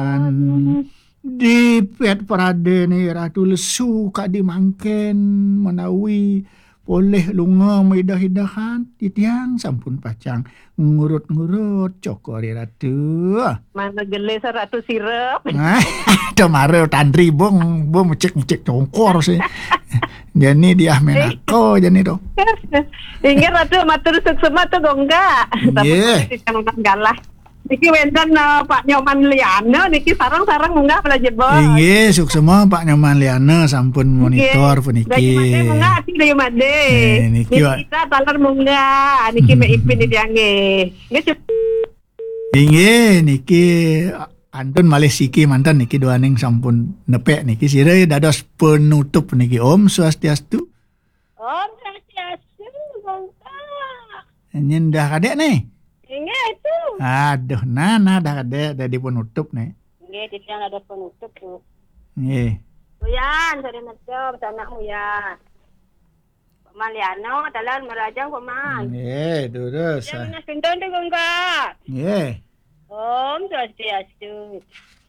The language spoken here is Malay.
Di pet parade ni ratu lesu kak di mangken menawi boleh lunga maidah-idahan titiang sampun pacang ngurut-ngurut cokori ratu. Mana gelis ratu sirap. Dah marah tandri bong mecek-mecek congkor sih. Jadi dia menako jadi tu. Ingat ratu matur suksema tu gongga. Ye. Tapi galah. Niki wenten Pak Nyoman Liana niki sarang-sarang munggah belajar bos. Inggih, suksema Pak Nyoman Liana sampun monitor puniki. Dari made munggah ati dari made. Niki kita talar munggah niki me ipin diangge. Inggih niki antun malih siki mantan niki doaning sampun nepek niki sire dados penutup niki Om Swastiastu. Om Swastiastu gongga. Nyen dah kadek nih. Ingat itu. Aduh, dah ada di penutup nih. Nggih, tidak ada penutup tuh. Nggih. Uyan, sare macam anakmu ya. Maliano dalan merajang paman. Nggih, terus. Ya, minus pintu tu gongga. Nggih. Om Swastiastu.